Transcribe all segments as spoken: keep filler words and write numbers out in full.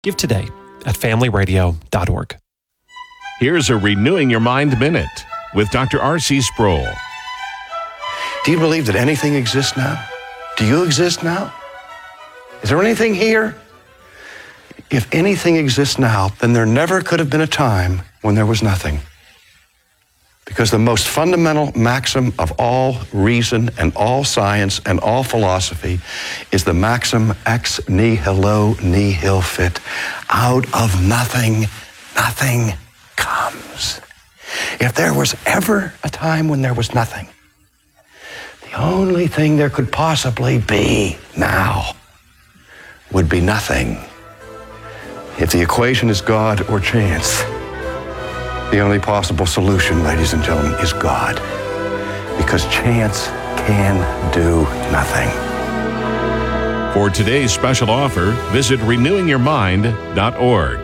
Give today at family radio dot org. Here's a Renewing Your Mind Minute with Doctor R C Sproul. Do you believe that anything exists now? Do you exist now? Is there anything here? If anything exists now, then there never could have been a time when there was nothing. Because the most fundamental maxim of all reason and all science and all philosophy is the maxim ex nihilo nihil fit. Out of nothing, nothing comes. If there was ever a time when there was nothing, the only thing there could possibly be now would be nothing. If the equation is God or chance, the only possible solution, ladies and gentlemen, is God. Because chance can do nothing. For today's special offer, visit renewing your mind dot org.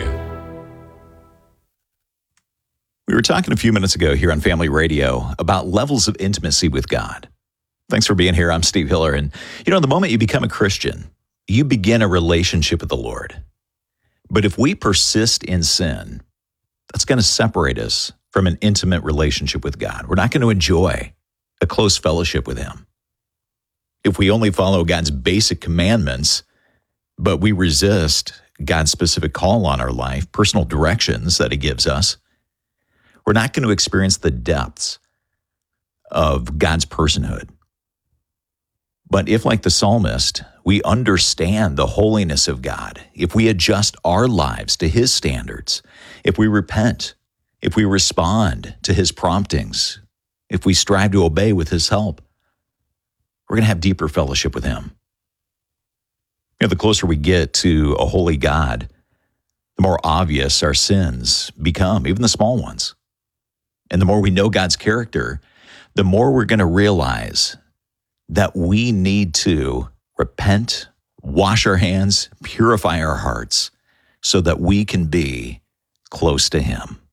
We were talking a few minutes ago here on Family Radio about levels of intimacy with God. Thanks for being here. I'm Steve Hiller. And, you know, the moment you become a Christian, you begin a relationship with the Lord. But if we persist in sin, that's going to separate us from an intimate relationship with God. We're not going to enjoy a close fellowship with Him. If we only follow God's basic commandments, but we resist God's specific call on our life, personal directions that He gives us, we're not going to experience the depths of God's personhood. But if, like the psalmist, we understand the holiness of God, if we adjust our lives to His standards, if we repent, if we respond to His promptings, if we strive to obey with His help, we're going to have deeper fellowship with Him. You know, the closer we get to a holy God, the more obvious our sins become, even the small ones. And the more we know God's character, the more we're going to realize that we need to repent, wash our hands, purify our hearts so that we can be close to Him.